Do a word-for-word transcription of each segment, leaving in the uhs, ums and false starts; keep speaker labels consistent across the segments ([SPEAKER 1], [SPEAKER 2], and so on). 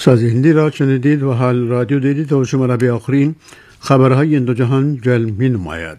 [SPEAKER 1] سازی هندی را شنیدید و حال رادیو دیدید و شما را به آخرین خبرهای این دو جهان جلب می نماید.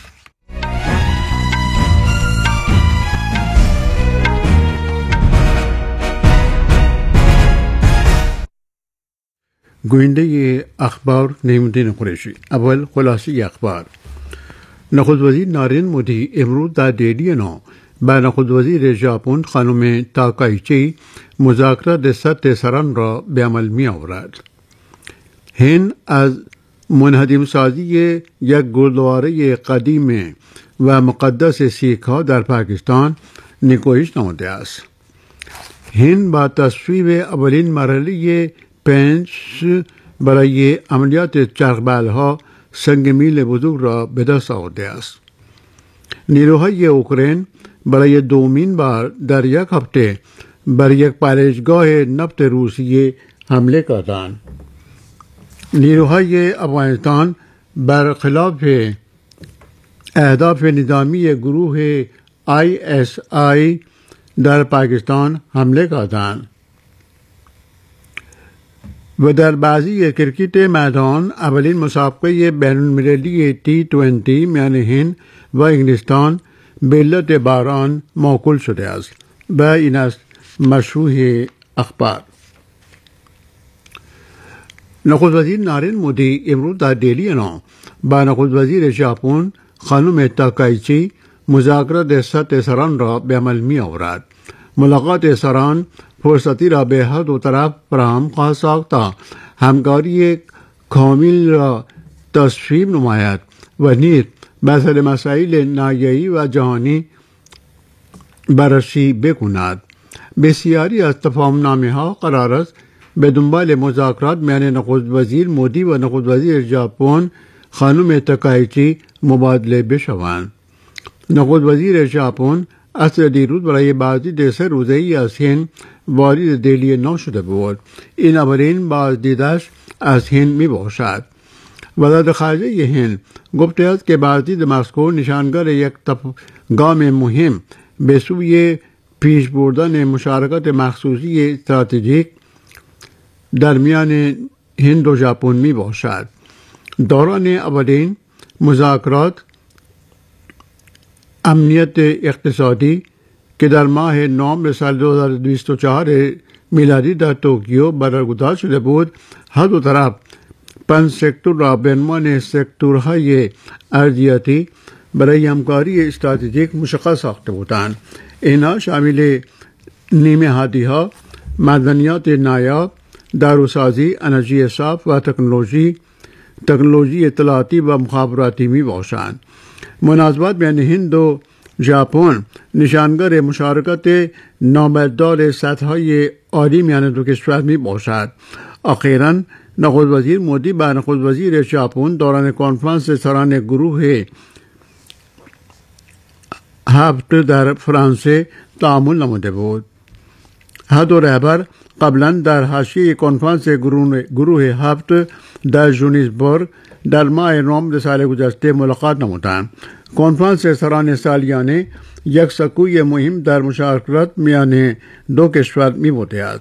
[SPEAKER 1] گوینده اخبار نعیم‌الدین قریشی. اول خلاصه اخبار. نخست وزیر نارین مودی امروز در دهلی نو با نخست وزیر ژاپن خانم تاکایچی مذاکرات سطح سران را به عمل می آورد. هند از منهدم سازی یک گردواره قدیم و مقدس سیک ها در پاکستان نکوهش نموده است. هند با تصویب اولین مرحله پنج برای عملیات چرخبال ها سنگ میل بزرگ را به دست آورده است. نیروهای اوکراین برای دومین بار در یک هفته بر یک پالایشگاه نفت روسیه حمله کردند. نیروهای افغانستان برخلاف اهداف نظامی گروه آی اس آی در پاکستان حمله کردند و در بازی کرکٹ میدان اولین مسابقه بین المللی تی ٹوئنٹی میان هند و انگلستان به علت باران موکول شده است. و این است مشروع اخبار. نخست وزیر نارین مودی امروز در دهلی نو با نخست وزیر ژاپن خانم تاکایچی مذاکرات سطح سران را به عمل می آورد. ملاقات سران فرصتی را به هر دو طرف فراهم خواهد ساخت تا همکاری کامل را تصویب نماید و نیز بسر مسائل ناحیه‌ای و جهانی بررسی بکند. بسیاری از تفاهم‌نامه ها قرار است به دنبال مذاکرات میان نخست وزیر مودی و نخست وزیر ژاپن خانم تاکایچی مبادله بشوند. نخست وزیر ژاپن اصل دیروز برای بازدید سه روزه‌ای از هند وارد دهلی نو شده بود. این اولین بازدیدش از هند می باشد. وزارت خارجه هند گفته است که بازدید مسکو نشانگر یک گام مهم به سوی پیش بردن مشارکت مخصوصی استراتژیک در میان هند و ژاپن می باشد. دوران اولین مذاکرات امنیت اقتصادی که در ماه نوامبر سال دو هزار و بیست و چهار میلادی در توکیو برگزار شده بود، هر دو طرف پنج سکتور را به عنوان سکتورهای ارجحیتی برای همکاری استراتژیک مشخص ساخته بودند. اینها شامل نیمه نهادی ها، معدنیات نایاب، داروسازی، انرژی صاف و تکنولوژی تکنولوژی اطلاعاتی و مخابراتی می باشند. مناسبات بین هند و ژاپن نشانگر مشارکت نامحدود سطح‌های عالی میان دو کشور می باشد. اخیراً نخست وزیر مودی با نخست وزیر ژاپن دوران کنفرانس سران گروه هفت در فرانسه تعامل نموده بود. هر دو رهبر قبلا در حاشیه کنفرانس گروه هفت در ژونسبورگ در ماه نوامبر سال گذشته ملاقات نمودند. کنفرانس سران سالیانه یک سکوی مهم در مشارکت میان دو کشور می بوده است.